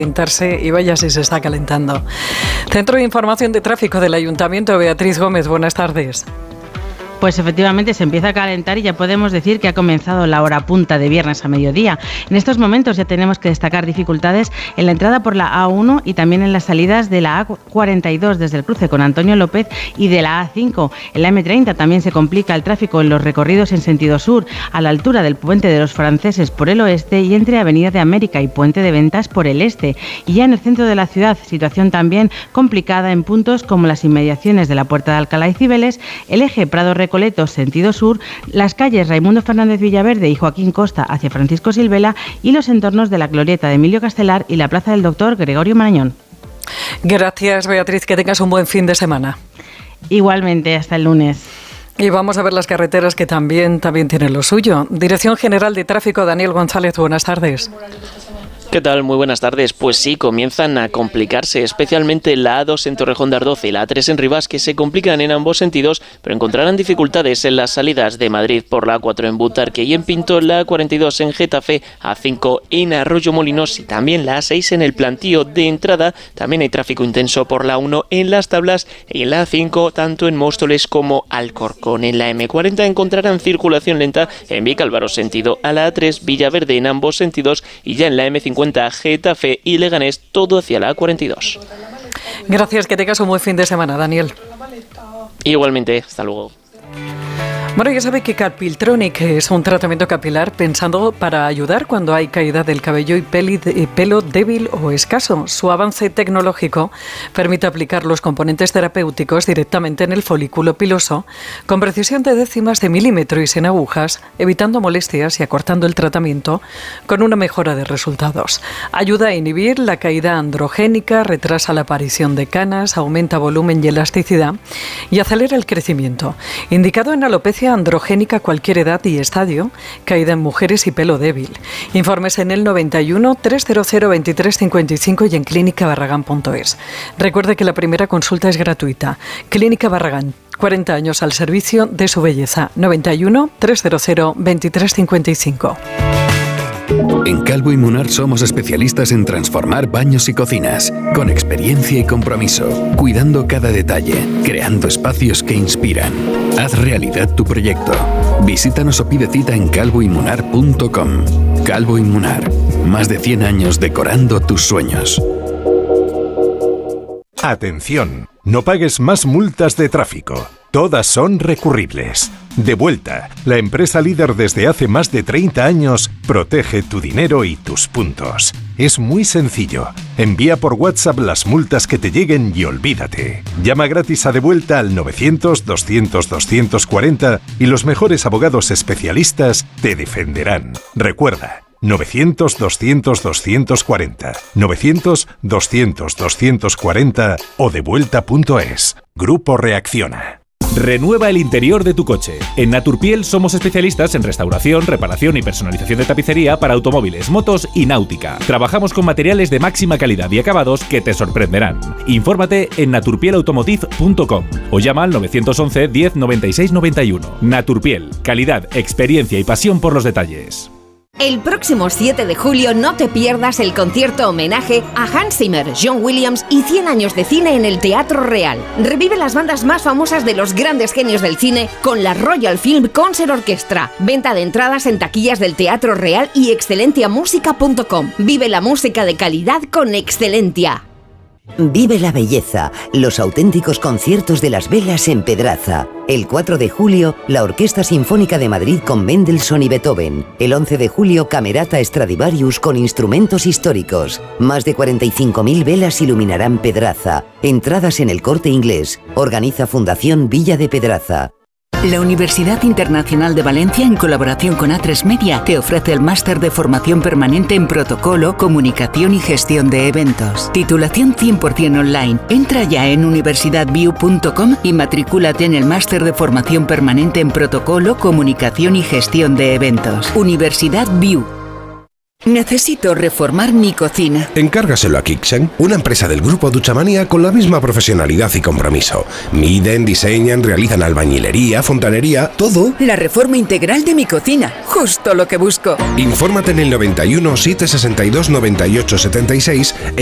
calentarse y vaya si se está calentando. Centro de Información de Tráfico del Ayuntamiento, Beatriz Gómez, buenas tardes. Pues efectivamente se empieza a calentar y ya podemos decir que ha comenzado la hora punta de viernes a mediodía. En estos momentos ya tenemos que destacar dificultades en la entrada por la A1 y también en las salidas de la A42 desde el cruce con Antonio López y de la A5. En la M30 también se complica el tráfico en los recorridos en sentido sur, a la altura del Puente de los Franceses por el oeste y entre Avenida de América y Puente de Ventas por el este. Y ya en el centro de la ciudad, situación también complicada en puntos como las inmediaciones de la Puerta de Alcalá y Cibeles, el eje Prado-Recoletos sentido sur, las calles Raimundo Fernández Villaverde y Joaquín Costa hacia Francisco Silvela y los entornos de la glorieta de Emilio Castelar y la plaza del Doctor Gregorio Marañón. Gracias, Beatriz, que tengas un buen fin de semana. Igualmente, hasta el lunes. Y vamos a ver las carreteras que también tienen lo suyo. Dirección General de Tráfico, Daniel González, buenas tardes. ¿Qué tal? Muy buenas tardes. Pues sí, comienzan a complicarse, especialmente la A2 en Torrejón de Ardoz y la A3 en Rivas, que se complican en ambos sentidos, pero encontrarán dificultades en las salidas de Madrid por la A4 en Butarque y en Pinto, la A42 en Getafe, A5 en Arroyo Molinos y también la A6 en el Plantío de entrada. También hay tráfico intenso por la A1 en Las Tablas y en la A5 tanto en Móstoles como Alcorcón. En la M40 encontrarán circulación lenta en Vicálvaro sentido a la A3, Villaverde en ambos sentidos y ya en la M50 Getafe y Leganés, todo hacia la A42. Gracias, que tengas un buen fin de semana, Daniel. Igualmente, hasta luego. Bueno, ya sabe que Capiltronic es un tratamiento capilar pensando para ayudar cuando hay caída del cabello y pelo débil o escaso. Su avance tecnológico permite aplicar los componentes terapéuticos directamente en el folículo piloso con precisión de décimas de milímetro y sin agujas, evitando molestias y acortando el tratamiento con una mejora de resultados. Ayuda a inhibir la caída androgénica, retrasa la aparición de canas, aumenta volumen y elasticidad y acelera el crecimiento. Indicado en alopecia androgénica a cualquier edad y estadio, caída en mujeres y pelo débil. Informes en el 91 300 2355 y en clínicabarragán.es. Recuerde que la primera consulta es gratuita. Clínica Barragán, 40 años al servicio de su belleza. 91 300 2355. En Calvo y Munar somos especialistas en transformar baños y cocinas, con experiencia y compromiso, cuidando cada detalle, creando espacios que inspiran. Haz realidad tu proyecto. Visítanos o pide cita en calvoymunar.com. Calvo y Munar, más de 100 años decorando tus sueños. Atención, no pagues más multas de tráfico. Todas son recurribles. Devuelta, la empresa líder desde hace más de 30 años, protege tu dinero y tus puntos. Es muy sencillo. Envía por WhatsApp las multas que te lleguen y olvídate. Llama gratis a Devuelta al 900-200-240 y los mejores abogados especialistas te defenderán. Recuerda, 900-200-240, 900-200-240 o devuelta.es. Grupo Reacciona. Renueva el interior de tu coche. En Naturpiel somos especialistas en restauración, reparación y personalización de tapicería para automóviles, motos y náutica. Trabajamos con materiales de máxima calidad y acabados que te sorprenderán. Infórmate en naturpielautomotive.com o llama al 911 10 96 91. Naturpiel, calidad, experiencia y pasión por los detalles. El próximo 7 de julio no te pierdas el concierto homenaje a Hans Zimmer, John Williams y 100 años de cine en el Teatro Real. Revive las bandas más famosas de los grandes genios del cine con la Royal Film Concert Orchestra. Venta de entradas en taquillas del Teatro Real y excelentiamusica.com. Vive la música de calidad con Excelentia. Vive la belleza, los auténticos conciertos de las velas en Pedraza. El 4 de julio, la Orquesta Sinfónica de Madrid con Mendelssohn y Beethoven. El 11 de julio, Camerata Stradivarius con instrumentos históricos. Más de 45.000 velas iluminarán Pedraza. Entradas en El Corte Inglés. Organiza Fundación Villa de Pedraza. La Universidad Internacional de Valencia, en colaboración con A3 Media, te ofrece el máster de formación permanente en protocolo, comunicación y gestión de eventos. Titulación 100% online. Entra ya en universidadview.com y matricúlate en el máster de formación permanente en protocolo, comunicación y gestión de eventos. Universidad View. Necesito reformar mi cocina. Encárgaselo a Kixen, una empresa del grupo Duchamanía con la misma profesionalidad y compromiso. Miden, diseñan, realizan albañilería, fontanería, todo. La reforma integral de mi cocina, justo lo que busco. Infórmate en el 91 762 98 76